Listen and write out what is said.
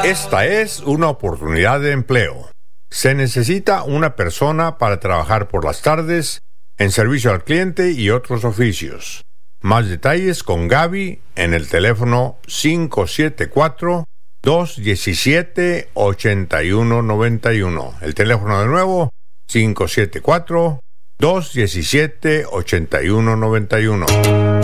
Esta es una oportunidad de empleo. Se necesita una persona para trabajar por las tardes en servicio al cliente y otros oficios. Más detalles con Gaby en el teléfono 574-217-8191. El teléfono de nuevo, 574-217-8191.